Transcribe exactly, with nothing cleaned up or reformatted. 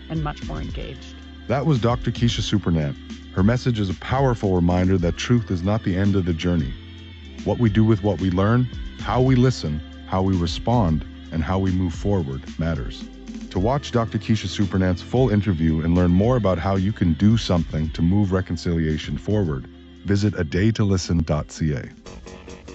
and much more engaged. That was Doctor Keisha Supernant. Her message is a powerful reminder that truth is not the end of the journey. What we do with what we learn, how we listen, how we respond, and how we move forward matters. To watch Doctor Keisha Supernant's full interview and learn more about how you can do something to move reconciliation forward, visit a day to listen dot c a.